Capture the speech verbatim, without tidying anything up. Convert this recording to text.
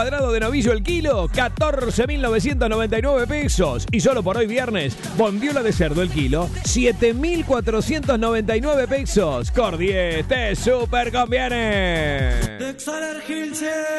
Cuadrado de novillo el kilo, catorce mil novecientos noventa y nueve pesos. Y solo por hoy viernes, bondiola de cerdo el kilo, siete mil cuatrocientos noventa y nueve pesos. Cordies, te super conviene.